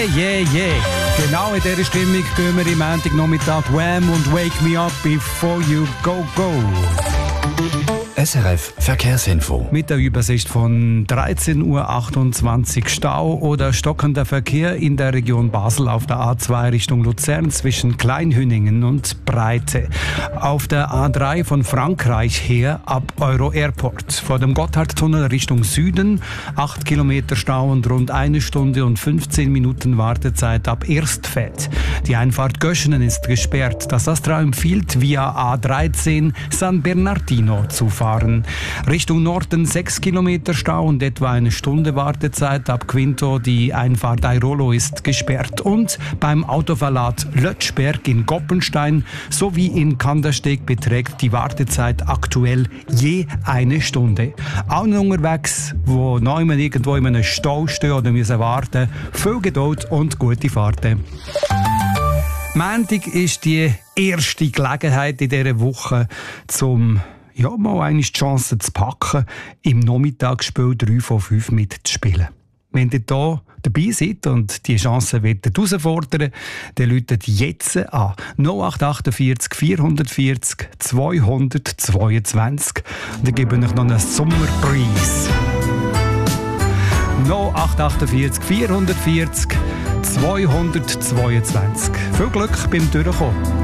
Yeah. Genau in dieser Stimmung gehen wir am Montagnachmittag Wham und Wake Me Up Before You Go. SRF Verkehrsinfo. Mit der Übersicht von 13.28 Uhr Stau oder stockender Verkehr in der Region Basel auf der A2 Richtung Luzern zwischen Kleinhüningen und Breite. Auf der A3 von Frankreich her ab Euro Airport. Vor dem Gotthardtunnel Richtung Süden 8 Kilometer Stau und rund 1 Stunde und 15 Minuten Wartezeit ab Erstfeld. Die Einfahrt Göschenen ist gesperrt. Das Astra empfiehlt via A13 San Bernardino zu fahren. Richtung Norden 6 Kilometer Stau und etwa 1 Stunde Wartezeit ab Quinto. Die Einfahrt Airolo ist gesperrt. Und beim Autoverlad Lötschberg in Goppenstein sowie in Kandersteg beträgt die Wartezeit aktuell je 1 Stunde. Allen unterwegs, die noch irgendwo in einem Stau stehen oder müssen warten, viel Geduld und gute Fahrten. Montag ist die erste Gelegenheit in dieser Woche, mal eine Chance zu packen, im Nachmittagsspiel 3 von 5 mitzuspielen. Wenn ihr hier dabei seid und die Chance herausfordern, dann läutet jetzt an 0848 440 222 und dann gebe ich euch noch einen Sommerpreis. 0848 440 222. Viel Glück beim Durchkommen.